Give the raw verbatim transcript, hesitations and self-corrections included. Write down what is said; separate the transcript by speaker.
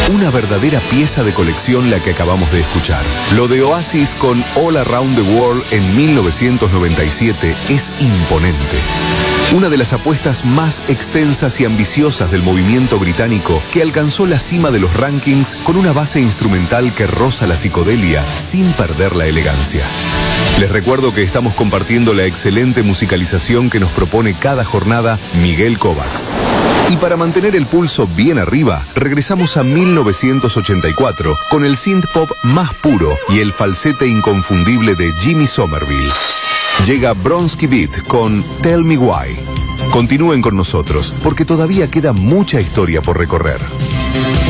Speaker 1: Una verdadera pieza de colección la que acabamos de escuchar. Lo de Oasis con All Around the World en mil novecientos noventa y siete es imponente. Una de las apuestas más extensas y ambiciosas del movimiento británico, que alcanzó la cima de los rankings con una base instrumental que roza la psicodelia sin perder la elegancia. Les recuerdo que estamos compartiendo la excelente musicalización que nos propone cada jornada Miguel Kovacs. Y para mantener el pulso bien arriba, regresamos a mil novecientos ochenta y cuatro con el synth pop más puro y el falsete inconfundible de Jimmy Somerville. Llega Bronski Beat con Tell Me Why. Continúen con nosotros, porque todavía queda mucha historia por recorrer.